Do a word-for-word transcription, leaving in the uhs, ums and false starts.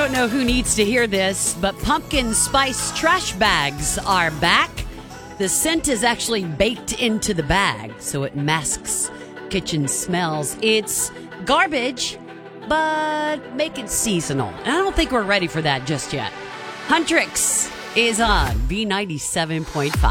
don't know who needs to hear this, but pumpkin spice trash bags are back. The scent is actually baked into the bag, so it masks kitchen smells. It's garbage, but make it seasonal. And I don't think we're ready for that just yet. Huntrix is on B ninety-seven point five.